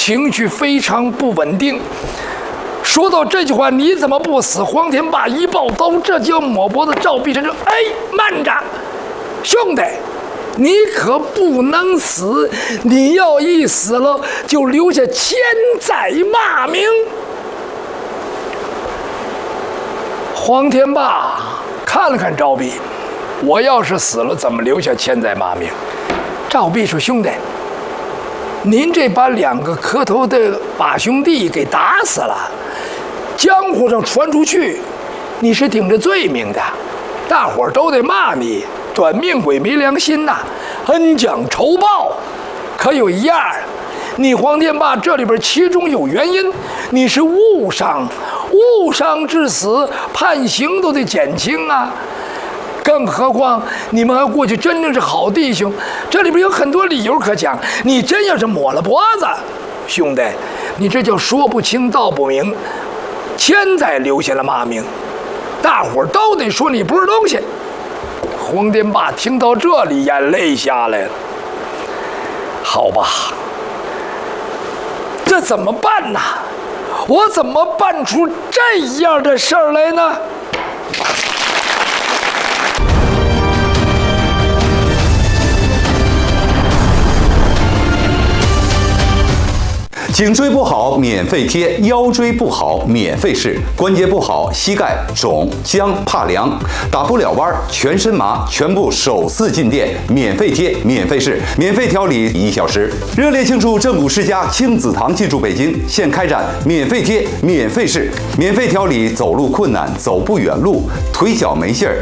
情绪非常不稳定。说到这句话，你怎么不死？黄天霸一抱刀，这就要抹脖子。赵必成说：“哎，慢着，兄弟，你可不能死！你要一死了，就留下千载骂名。”黄天霸看了看赵必，我要是死了，怎么留下千载骂名？赵必说：“兄弟，您这把2个磕头的把兄弟给打死了，江湖上传出去，你是顶着罪名的，大伙儿都得骂你短命鬼没良心呐，恩将仇报。可有一样，你黄天霸这里边其中有原因，你是误伤，误伤致死，判刑都得减轻啊。更何况你们还过去真正是好弟兄，这里边有很多理由可讲。你真要是抹了脖子，兄弟，你这叫说不清道不明，千载留下了骂名，大伙儿都得说你不是东西。”黄天霸听到这里，眼泪下来了。好吧，这怎么办呢？我怎么办出这样的事儿来呢？ 颈椎不好免费贴，腰椎不好免费试，关节不好膝盖肿僵怕凉，打不了弯全身麻，全部首次进店，免费贴免费试，免费调理1小时。热烈庆祝正骨世家亲子堂进驻北京，现开展免费贴免费试，免费调理走路困难、走不远路、腿脚没劲儿、